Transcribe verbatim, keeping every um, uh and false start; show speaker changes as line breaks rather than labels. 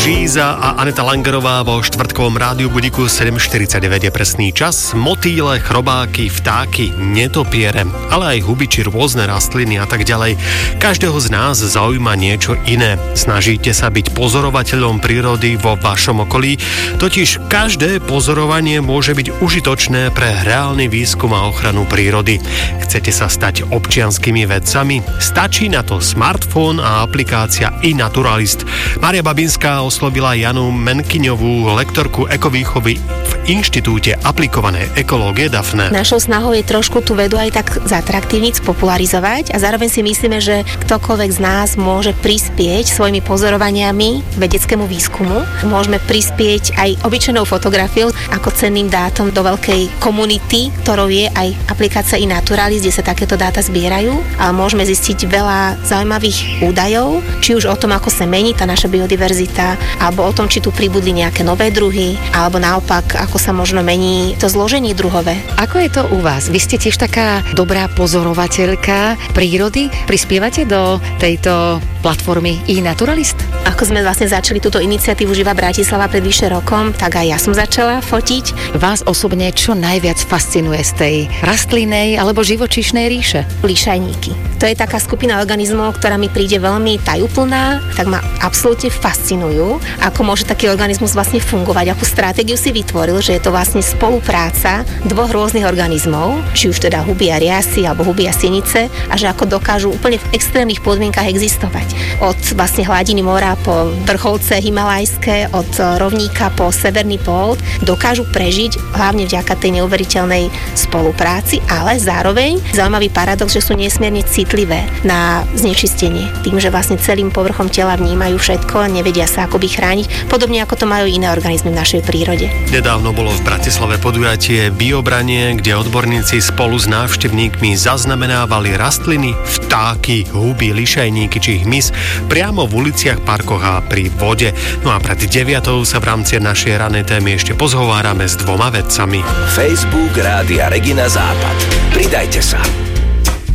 Žíza a Aneta Langerová vo štvrtkovom rádiu Budíku sedem štyridsaťdeväť je presný čas. Motýle, chrobáky, vtáky, netopiere, ale aj huby či rôzne rastliny a tak ďalej. Každého z nás zaujíma niečo iné. Snažíte sa byť pozorovateľom prírody vo vašom okolí, totiž každé pozorovanie môže byť užitočné pre reálny výskum a ochranu prírody. Chcete sa stať občianskými vedcami? Stačí na to smartfón a aplikácia iNaturalist. Mária Babinská oslovila Janu Menkyňovú, lektorku ekovýchovy v Inštitúte aplikovanej ekológie Dafne.
Našou snahou je trošku tú vedu aj tak zatraktívniť, spopularizovať a zároveň si myslíme, že ktokoľvek z nás môže prispieť svojimi pozorovaniami vedeckému výskumu. Môžeme prispieť aj obyčajnou fotografiou ako cenným dátom do veľkej komunity, ktorou je aj aplikácia iNaturalist, kde sa takéto dáta zbierajú a môžeme zistiť veľa zaujímavých údajov, či už o tom, ako sa mení tá naša biodiverzita, alebo o tom, či tu pribudli nejaké nové druhy, alebo naopak, ako sa možno mení to zloženie druhové.
Ako je to u vás? Vy ste tiež taká dobrá pozorovateľka prírody? Prispievate do tejto platformy iNaturalist?
Ako sme vlastne začali túto iniciatívu Živá Bratislava pred vyše rokom, tak aj ja som začala fotiť.
Vás osobne čo najviac fascinuje z tej rastlinnej alebo živočíšnej ríše?
Lišajníky. To je taká skupina organizmov, ktorá mi príde veľmi tajúplná, tak ma absolútne fascinujú, ako môže taký organizmus vlastne fungovať, akú stratégiu si vytvoril, že je to vlastne spolupráca dvoch rôznych organizmov, či už teda huby a riasy alebo huby a sinice, a že ako dokážu úplne v extrémnych podmienkach existovať. Od vlastne hladiny mora po vrcholce himalajské, od rovníka po severný pól, dokážu prežiť hlavne vďaka tej neuveriteľnej spolupráci, ale zároveň zaujímavý paradox, že sú nesmierne citlivé na znečistenie. Tým, že vlastne celým povrchom tela vnímajú všetko a nevedia sa akoby chrániť, podobne ako to majú iné organizmy v našej prírode.
Nedávno bolo v Bratislave podujatie Biobranie, kde odborníci spolu s návštevníkmi zaznamenávali rastliny, vtáky, huby, lišajníky či hmyz priamo v uliciach, parkoch a pri vode. No a pred deviatou sa v rámci našej ranej témy ešte pozhovárame s dvoma vedcami.
Facebook Rádia Regina Západ. Pridajte sa.